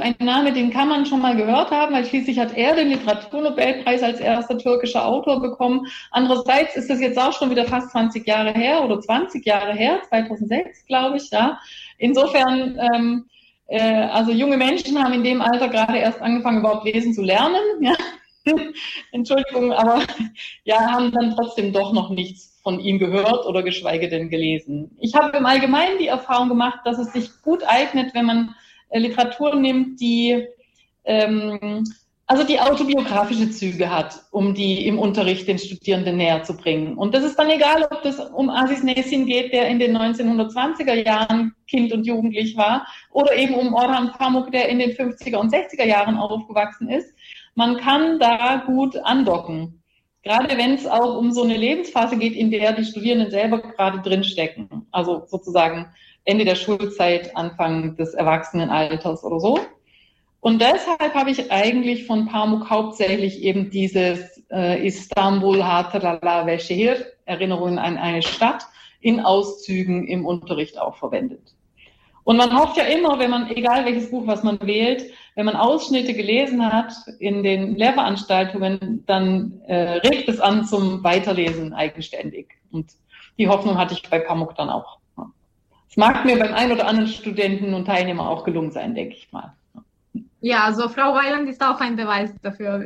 ein Name, den kann man schon mal gehört haben, weil schließlich hat er den Literaturnobelpreis als erster türkischer Autor bekommen. Andererseits ist das jetzt auch schon wieder fast 20 Jahre her oder 20 Jahre her, 2006, glaube ich, ja. Insofern, also junge Menschen haben in dem Alter gerade erst angefangen, überhaupt lesen zu lernen, ja. Entschuldigung, aber ja, haben dann trotzdem doch noch nichts von ihm gehört oder geschweige denn gelesen. Ich habe im Allgemeinen die Erfahrung gemacht, dass es sich gut eignet, wenn man Literatur nimmt, die also die autobiografische Züge hat, um die im Unterricht den Studierenden näher zu bringen. Und das ist dann egal, ob das um Aziz Nesin geht, der in den 1920er Jahren Kind und Jugendlich war, oder eben um Orhan Pamuk, der in den 50er und 60er Jahren aufgewachsen ist. Man kann da gut andocken. Gerade wenn es auch um so eine Lebensphase geht, in der die Studierenden selber gerade drinstecken. Also sozusagen Ende der Schulzeit, Anfang des Erwachsenenalters oder so. Und deshalb habe ich eigentlich von Pamuk hauptsächlich eben dieses Istanbul Hatırlar ve Şehir, Erinnerungen an eine Stadt, in Auszügen im Unterricht auch verwendet. Und man hofft ja immer, wenn man, egal welches Buch, was man wählt, wenn man Ausschnitte gelesen hat in den Lehrveranstaltungen, dann regt es an zum Weiterlesen eigenständig. Und die Hoffnung hatte ich bei Pamuk dann auch. Es mag mir beim einen oder anderen Studenten und Teilnehmer auch gelungen sein, denke ich mal. Ja, also Frau Weiland ist auch ein Beweis dafür.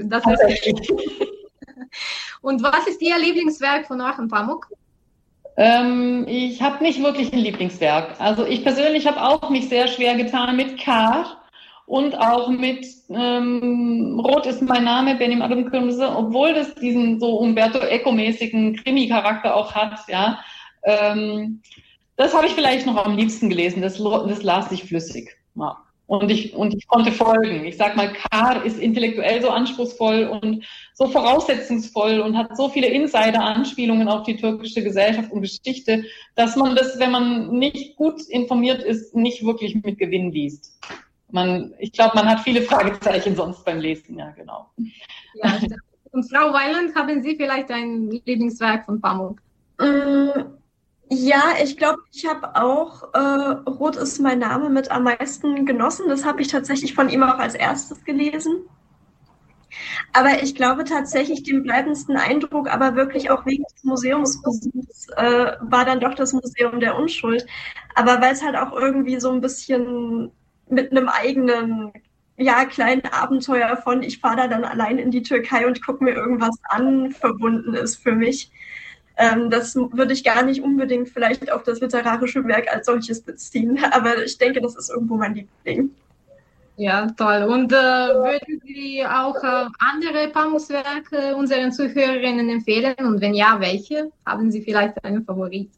Und was ist Ihr Lieblingswerk von Orhan Pamuk? Ich habe nicht wirklich ein Lieblingswerk. Also ich persönlich habe auch mich sehr schwer getan mit Kar und auch mit Rot ist mein Name, Benim Adım Kırmızı, obwohl das diesen so Umberto Eco-mäßigen Krimi-Charakter auch hat. Ja, das habe ich vielleicht noch am liebsten gelesen. Das las sich flüssig. Ja. Und ich konnte folgen. Ich sag mal, Kar ist intellektuell so anspruchsvoll und so voraussetzungsvoll und hat so viele Insider-Anspielungen auf die türkische Gesellschaft und Geschichte, dass man das, wenn man nicht gut informiert ist, nicht wirklich mit Gewinn liest. Ich glaube, man hat viele Fragezeichen sonst beim Lesen, ja, genau. Ja, und Frau Weiland, haben Sie vielleicht ein Lieblingswerk von Pamuk? Ja, ich glaube, ich habe auch Rot ist mein Name mit am meisten genossen. Das habe ich tatsächlich von ihm auch als erstes gelesen. Aber ich glaube tatsächlich, den bleibendsten Eindruck, aber wirklich auch wegen des Museumsbesuchs, war dann doch das Museum der Unschuld. Aber weil es halt auch irgendwie so ein bisschen mit einem eigenen, ja, kleinen Abenteuer von ich fahre da dann allein in die Türkei und gucke mir irgendwas an, verbunden ist für mich. Das würde ich gar nicht unbedingt vielleicht auf das literarische Werk als solches beziehen, aber ich denke, das ist irgendwo mein Liebling. Ja, toll. Und würden Sie auch andere Pamuk-Werke unseren Zuhörerinnen empfehlen? Und wenn ja, welche? Haben Sie vielleicht einen Favorit?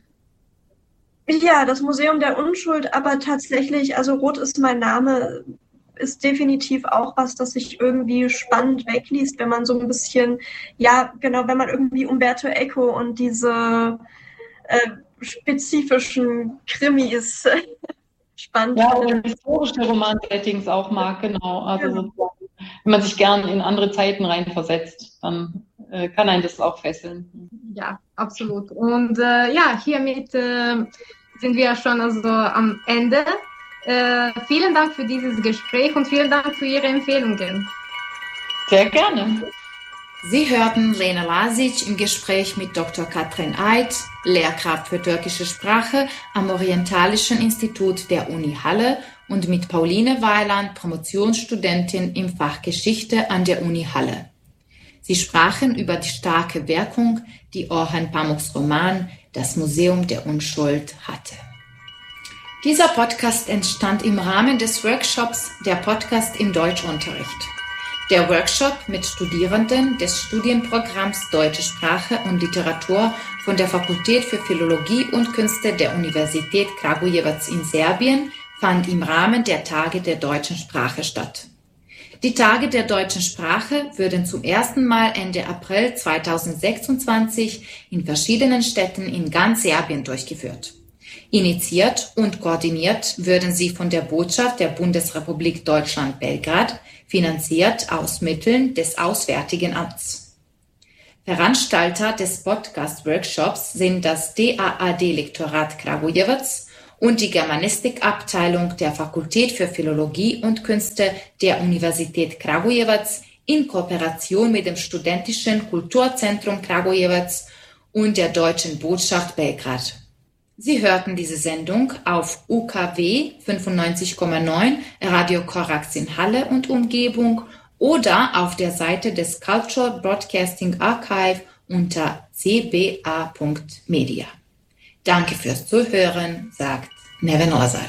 Ja, das Museum der Unschuld, aber tatsächlich, also Rot ist mein Name, ist definitiv auch was, das sich irgendwie spannend wegliest, wenn man so ein bisschen, ja, genau, wenn man irgendwie Umberto Eco und diese spezifischen Krimis spannend ja, oder historische Roman-Settings auch mag, genau. Also wenn man sich gern in andere Zeiten reinversetzt, dann kann einen das auch fesseln. Ja, absolut. Und ja, hiermit sind wir schon also am Ende. Vielen Dank für dieses Gespräch und vielen Dank für Ihre Empfehlungen. Sehr gerne. Sie hörten Lena Lazic im Gespräch mit Dr. Katrin Eid, Lehrkraft für türkische Sprache am Orientalischen Institut der Uni Halle, und mit Pauline Weiland, Promotionsstudentin im Fach Geschichte an der Uni Halle. Sie sprachen über die starke Wirkung, die Orhan Pamuks Roman Das Museum der Unschuld hatte. Dieser Podcast entstand im Rahmen des Workshops Der Podcast im Deutschunterricht. Der Workshop mit Studierenden des Studienprogramms Deutsche Sprache und Literatur von der Fakultät für Philologie und Künste der Universität Kragujevac in Serbien fand im Rahmen der Tage der deutschen Sprache statt. Die Tage der deutschen Sprache würden zum ersten Mal Ende April 2026 in verschiedenen Städten in ganz Serbien durchgeführt. Initiiert und koordiniert würden sie von der Botschaft der Bundesrepublik Deutschland Belgrad, finanziert aus Mitteln des Auswärtigen Amts. Veranstalter des Podcast-Workshops sind das DAAD-Lektorat Kragujevac und die Germanistikabteilung der Fakultät für Philologie und Künste der Universität Kragujevac in Kooperation mit dem Studentischen Kulturzentrum Kragujevac und der Deutschen Botschaft Belgrad. Sie hörten diese Sendung auf UKW 95,9 Radio Korax in Halle und Umgebung oder auf der Seite des Cultural Broadcasting Archive unter cba.media. Danke fürs Zuhören, sagt Neven Ozar.